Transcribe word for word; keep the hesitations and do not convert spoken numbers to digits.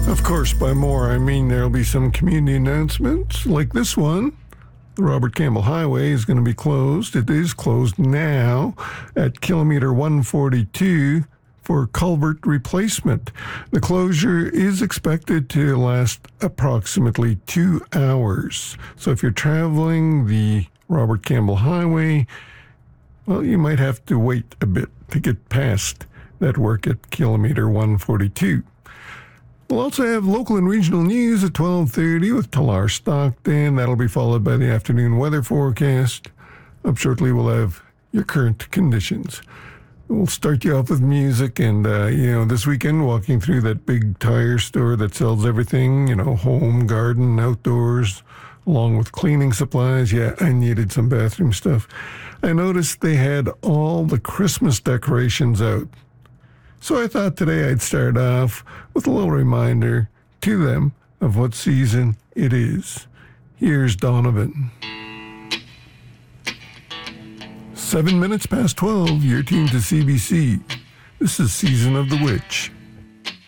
Of course, by more, I mean there'll be some community announcements like this one. The Robert Campbell Highway is going to be closed. It is closed now at kilometer one forty-two for culvert replacement. The closure is expected to last approximately two hours. So if you're traveling the Robert Campbell Highway, well, you might have to wait a bit to get past that work at kilometer one forty-two. We'll also have local and regional news at twelve thirty with Talar Stockton. That'll be followed by the afternoon weather forecast. Up shortly, we'll have your current conditions. We'll start you off with music, and, uh, you know, this weekend, walking through that big tire store that sells everything, you know, home, garden, outdoors, along with cleaning supplies. Yeah, I needed some bathroom stuff. I noticed they had all the Christmas decorations out. So I thought today I'd start off with a little reminder to them of what season it is. Here's Donovan. Seven minutes past twelve, you're tuned to C B C. This is Season of the Witch.